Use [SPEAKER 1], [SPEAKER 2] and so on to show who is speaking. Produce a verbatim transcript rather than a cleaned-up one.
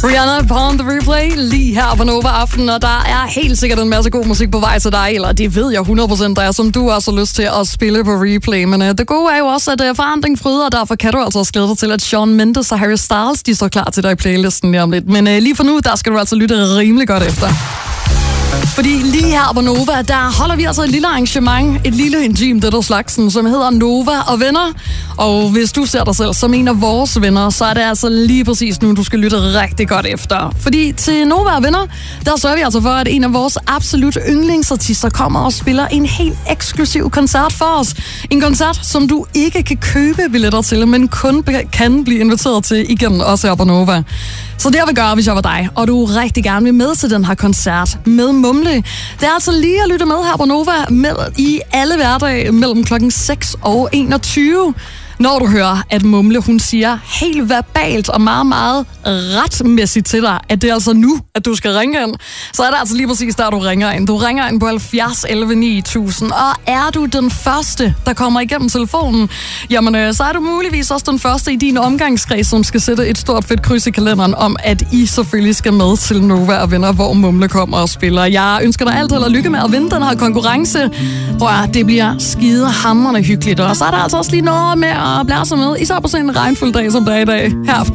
[SPEAKER 1] Rihanna på The Replay lige her på Nova Aften, og der er helt sikkert en masse god musik på vej til dig, eller det ved jeg hundrede procent, der er, som du også har lyst til at spille på replay. Men uh, det gode er jo også, at uh, forandring fryder, og derfor kan du altså også glæde dig til, at Shawn Mendes og Harry Styles, de står klar til dig i playlisten lige om lidt. Men uh, lige for nu, der skal du altså lytte rimelig godt efter. Fordi lige her på Nova, der holder vi altså et lille arrangement, et lille intim det der slagsen, som hedder Nova og Venner. Og hvis du ser dig selv som en af vores venner, så er det altså lige præcis nu, du skal lytte rigtig godt efter. Fordi til Nova og Venner, der sørger vi altså for, at en af vores absolut yndlingsartister kommer og spiller en helt eksklusiv koncert for os. En koncert, som du ikke kan købe billetter til, men kun kan blive inviteret til igennem os her på Nova. Så det jeg vil gøre, hvis jeg var dig, og du rigtig gerne vil med til den her koncert med Mumle, det er altså lige at lytte med her på Nova med i alle hverdage mellem klokken seks og enogtyve. Når du hører, at Mumle, hun siger helt verbalt og meget, meget retmæssigt til dig, at det er altså nu, at du skal ringe ind, så er det altså lige præcis der, du ringer ind. Du ringer ind på halvfjerds elleve ni tusind, og er du den første, der kommer igennem telefonen, jamen så er du muligvis også den første i din omgangskreds, som skal sætte et stort fedt kryds i kalenderen om, at I selvfølgelig skal med til Nova og Venner, hvor Mumle kommer og spiller. Jeg ønsker dig alt held og lykke med at vinde den her konkurrence. Prøv at det bliver skidehamrende hyggeligt, og så er der altså også lige noget med at blære sig med, især på sådan en regnfuld dag som der er i dag. Her